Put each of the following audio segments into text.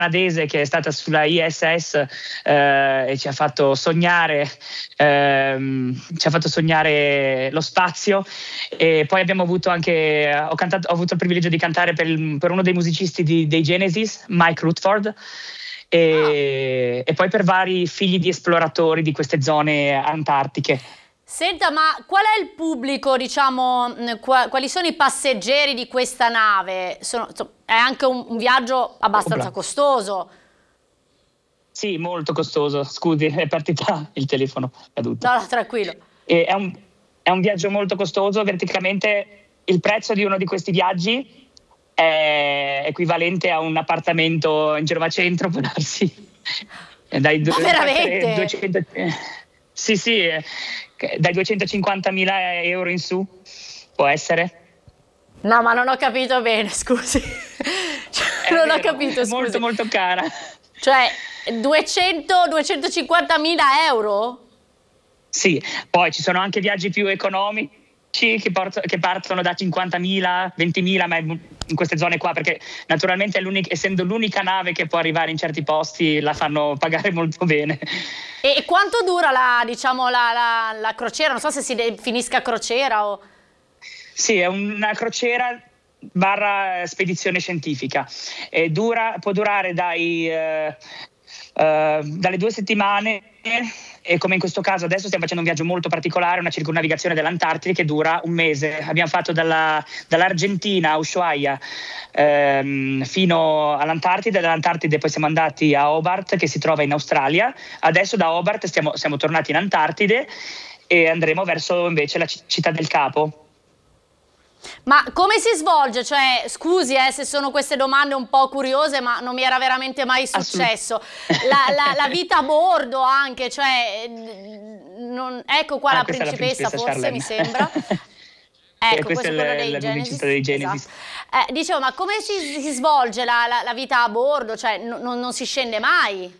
canadese che è stata sulla ISS e ci ha fatto sognare lo spazio. E poi abbiamo avuto anche ho avuto il privilegio di cantare per uno dei musicisti dei Genesis, Mike Rutherford, e poi per vari figli di esploratori di queste zone antartiche. Senta, ma qual è il pubblico, diciamo, quali sono i passeggeri di questa nave? È anche un viaggio abbastanza costoso. Sì, molto costoso. Scusi, è partita il telefono, è caduto. No, tranquillo. È un viaggio molto costoso. Praticamente il prezzo di uno di questi viaggi è equivalente a un appartamento in Genova Centro, può darsi. Ma veramente? 200, sì, dai 250.000 euro in su, può essere. No, ma non ho capito bene, scusi. Non ho capito, scusi. È molto molto cara. Cioè, 250.000 euro? Sì, poi ci sono anche viaggi più economici che partono da 50.000, 20.000, ma in queste zone qua, perché naturalmente essendo l'unica nave che può arrivare in certi posti, la fanno pagare molto bene. E quanto dura la crociera? Non so se si definisca crociera o... Sì, è una crociera / spedizione scientifica. Può durare dalle 2 settimane, e come in questo caso adesso stiamo facendo un viaggio molto particolare, una circumnavigazione dell'Antartide che dura un mese. Abbiamo fatto dall'Argentina a Ushuaia fino all'Antartide, dall'Antartide poi siamo andati a Hobart, che si trova in Australia. Adesso da Hobart siamo tornati in Antartide e andremo verso invece la città del Capo. Ma come si svolge? Cioè, scusi se sono queste domande un po' curiose, ma non mi era veramente mai successo. La vita a bordo anche, cioè, ecco qua la principessa forse, Charlene. Mi sembra. Ecco, questo è quello dei Genesis. Esatto. Dicevo, ma come si svolge la vita a bordo? Cioè, non si scende mai?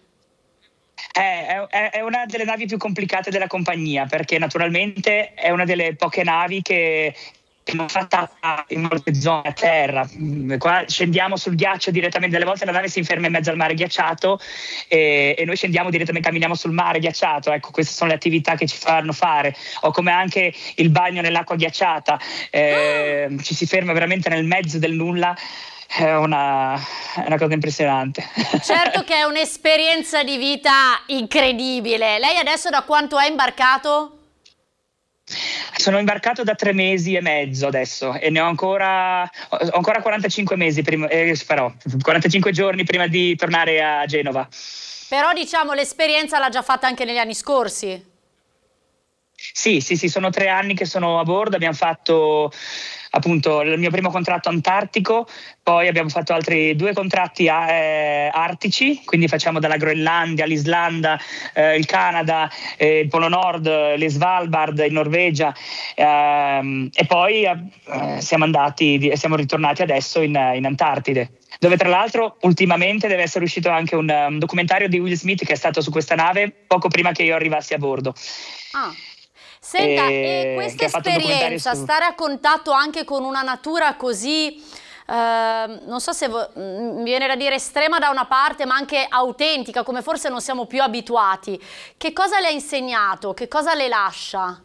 È una delle navi più complicate della compagnia, perché naturalmente è una delle poche navi che non fa tappa in molte zone a terra. Qua scendiamo sul ghiaccio direttamente, delle volte la nave si ferma in mezzo al mare ghiacciato e noi scendiamo direttamente, camminiamo sul mare ghiacciato. Ecco, queste sono le attività che ci fanno fare, o come anche il bagno nell'acqua ghiacciata. Ci si ferma veramente nel mezzo del nulla. È una cosa impressionante. Certo che è un'esperienza di vita incredibile. Lei adesso da quanto è imbarcato? Sono imbarcato da 3 mesi e mezzo adesso e ne ho ancora 45 mesi farò 45 giorni prima di tornare a Genova. Però diciamo l'esperienza l'ha già fatta anche negli anni scorsi. Sì, sono 3 anni che sono a bordo. Abbiamo fatto appunto il mio primo contratto antartico, poi abbiamo fatto altri 2 contratti artici, quindi facciamo dalla Groenlandia all'Islanda, il Canada, il Polo Nord, le Svalbard in Norvegia, e poi siamo ritornati adesso in Antartide, dove tra l'altro ultimamente deve essere uscito anche un documentario di Will Smith che è stato su questa nave poco prima che io arrivassi a bordo. Senta, e questa esperienza, stare a contatto anche con una natura così, non so se mi viene da dire estrema da una parte, ma anche autentica, come forse non siamo più abituati, che cosa le ha insegnato? Che cosa le lascia?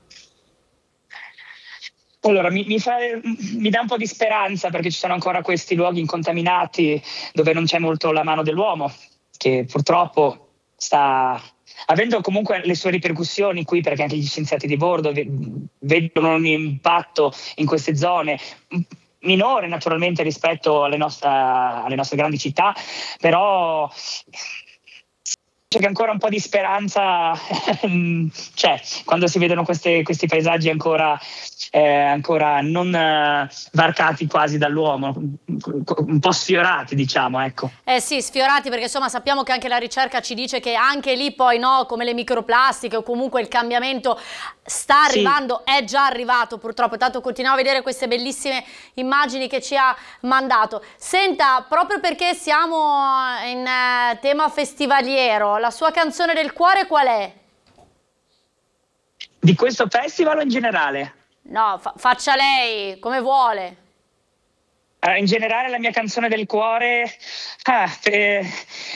Allora, mi dà un po' di speranza, perché ci sono ancora questi luoghi incontaminati dove non c'è molto la mano dell'uomo, che purtroppo sta avendo comunque le sue ripercussioni qui, perché anche gli scienziati di bordo vedono un impatto in queste zone minore naturalmente rispetto alle nostre grandi città, però c'è che ancora un po' di speranza c'è quando si vedono questi paesaggi ancora non varcati quasi dall'uomo, un po' sfiorati, diciamo, ecco. Sì, sfiorati, perché insomma sappiamo che anche la ricerca ci dice che anche lì poi come le microplastiche o comunque il cambiamento sta arrivando, è già arrivato purtroppo, tanto continuiamo a vedere queste bellissime immagini che ci ha mandato. Senta, proprio perché siamo in tema festivaliero, la sua canzone del cuore qual è? Di questo festival o in generale? No, faccia lei, come vuole. In generale la mia canzone del cuore,